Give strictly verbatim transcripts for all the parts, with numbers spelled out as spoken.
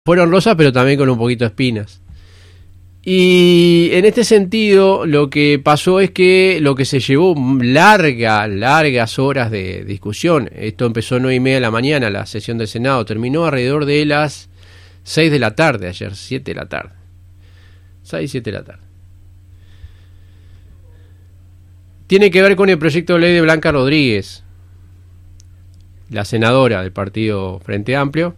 Fueron rosas, pero también con un poquito de espinas. Y en este sentido, lo que pasó es que lo que se llevó largas, largas horas de discusión. Esto empezó a nueve y media de la mañana, la sesión del Senado. Terminó alrededor de las seis de la tarde, ayer, siete de la tarde. seis, siete de la tarde. Tiene que ver con el proyecto de ley de Blanca Rodríguez, la senadora del partido Frente Amplio,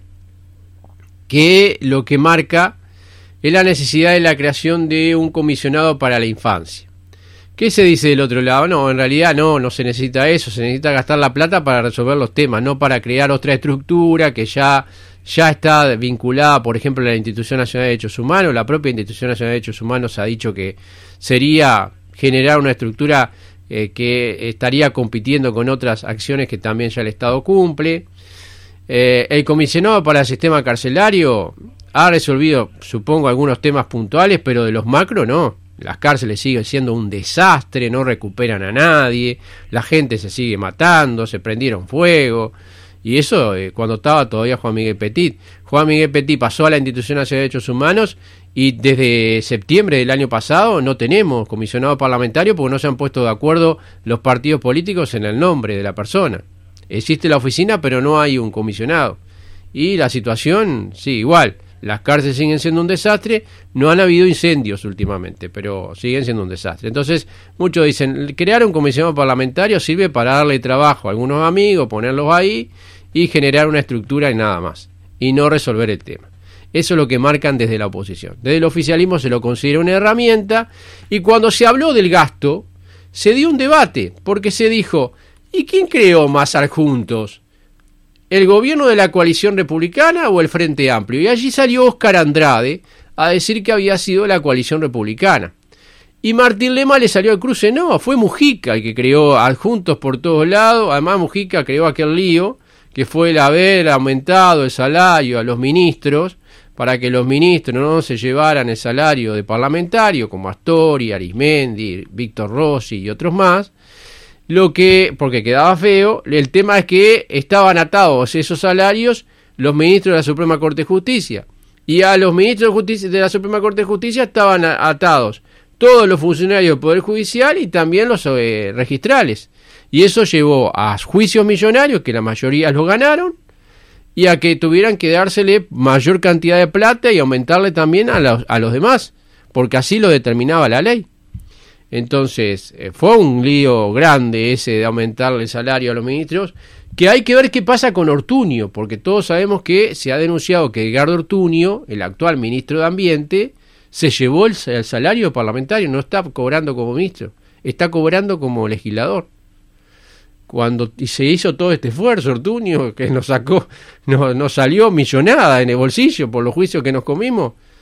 que lo que marca es la necesidad de la creación de un comisionado para la infancia. ¿Qué se dice del otro lado? No, en realidad no, no se necesita eso, se necesita gastar la plata para resolver los temas, no para crear otra estructura que ya, ya está vinculada, por ejemplo, a la Institución Nacional de Derechos Humanos. La propia Institución Nacional de Derechos Humanos ha dicho que sería generar una estructura eh, que estaría compitiendo con otras acciones que también ya el Estado cumple. Eh, el comisionado para el sistema carcelario ha resolvido, supongo, algunos temas puntuales, pero de los macro no. Las cárceles siguen siendo un desastre, no recuperan a nadie, la gente se sigue matando, se prendieron fuego, y eso eh, cuando estaba todavía Juan Miguel Petit. Juan Miguel Petit pasó a la Institución Nacional de Derechos Humanos y desde septiembre del año pasado no tenemos comisionado parlamentario porque no se han puesto de acuerdo los partidos políticos en el nombre de la persona. Existe la oficina, pero no hay un comisionado. Y la situación, sí, igual. Las cárceles siguen siendo un desastre. No han habido incendios últimamente, pero siguen siendo un desastre. Entonces, muchos dicen, crear un comisionado parlamentario sirve para darle trabajo a algunos amigos, ponerlos ahí y generar una estructura y nada más. Y no resolver el tema. Eso es lo que marcan desde la oposición. Desde el oficialismo se lo considera una herramienta. Y cuando se habló del gasto, se dio un debate, porque se dijo... ¿Y quién creó más adjuntos? ¿El gobierno de la coalición republicana o el Frente Amplio? Y allí salió Óscar Andrade a decir que había sido la coalición republicana. Y Martín Lema le salió al cruce, no, fue Mujica el que creó adjuntos por todos lados. Además Mujica creó aquel lío, que fue el haber aumentado el salario a los ministros, para que los ministros no se llevaran el salario de parlamentario, como Astori, Arismendi, Víctor Rossi y otros más. Lo que, porque quedaba feo, el tema es que estaban atados esos salarios los ministros de la Suprema Corte de Justicia. Y a los ministros de, justicia, de la Suprema Corte de Justicia estaban atados todos los funcionarios del Poder Judicial y también los eh, registrales. Y eso llevó a juicios millonarios, que la mayoría los ganaron, y a que tuvieran que dársele mayor cantidad de plata y aumentarle también a los, a los demás, porque así lo determinaba la ley. Entonces, eh, fue un lío grande ese de aumentarle el salario a los ministros, que hay que ver qué pasa con Ortuño, porque todos sabemos que se ha denunciado que Edgardo Ortuño, el actual ministro de Ambiente, se llevó el, el salario parlamentario, no está cobrando como ministro, está cobrando como legislador. Cuando se hizo todo este esfuerzo, Ortuño, que nos sacó, nos, nos salió millonada en el bolsillo por los juicios que nos comimos,